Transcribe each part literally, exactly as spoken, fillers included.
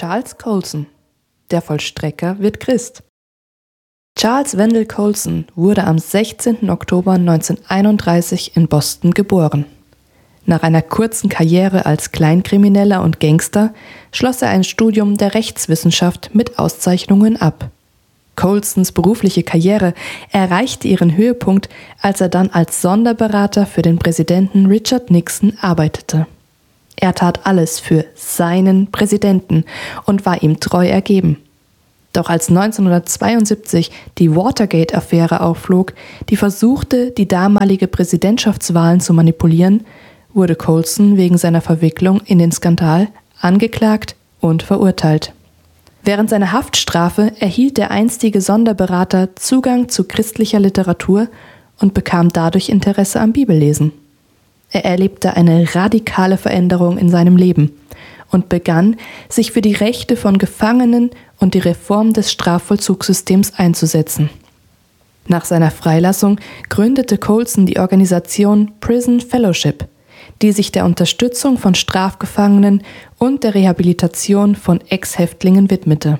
Charles Colson. Der Vollstrecker wird Christ. Charles Wendell Colson wurde am sechzehnten Oktober neunzehnhunderteinunddreißig in Boston geboren. Nach einer kurzen Karriere als Kleinkrimineller und Gangster schloss er ein Studium der Rechtswissenschaft mit Auszeichnungen ab. Colsons berufliche Karriere erreichte ihren Höhepunkt, als er dann als Sonderberater für den Präsidenten Richard Nixon arbeitete. Er tat alles für seinen Präsidenten und war ihm treu ergeben. Doch als neunzehnhundertzweiundsiebzig die Watergate-Affäre aufflog, die versuchte, die damalige Präsidentschaftswahlen zu manipulieren, wurde Colson wegen seiner Verwicklung in den Skandal angeklagt und verurteilt. Während seiner Haftstrafe erhielt der einstige Sonderberater Zugang zu christlicher Literatur und bekam dadurch Interesse am Bibellesen. Er erlebte eine radikale Veränderung in seinem Leben und begann, sich für die Rechte von Gefangenen und die Reform des Strafvollzugssystems einzusetzen. Nach seiner Freilassung gründete Colson die Organisation Prison Fellowship, die sich der Unterstützung von Strafgefangenen und der Rehabilitation von Ex-Häftlingen widmete.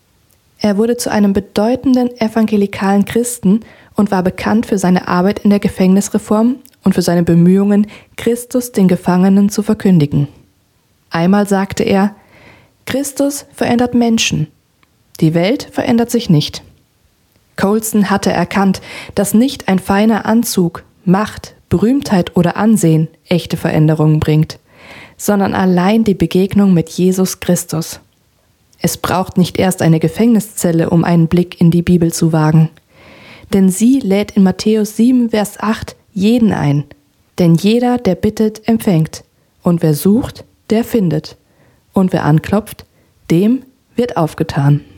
Er wurde zu einem bedeutenden evangelikalen Christen und war bekannt für seine Arbeit in der Gefängnisreform und für seine Bemühungen, Christus den Gefangenen zu verkündigen. Einmal sagte er: Christus verändert Menschen, die Welt verändert sich nicht. Colson hatte erkannt, dass nicht ein feiner Anzug, Macht, Berühmtheit oder Ansehen echte Veränderungen bringt, sondern allein die Begegnung mit Jesus Christus. Es braucht nicht erst eine Gefängniszelle, um einen Blick in die Bibel zu wagen. Denn sie lädt in Matthäus sieben, Vers acht jeden ein. Denn jeder, der bittet, empfängt. Und wer sucht, der findet. Und wer anklopft, dem wird aufgetan.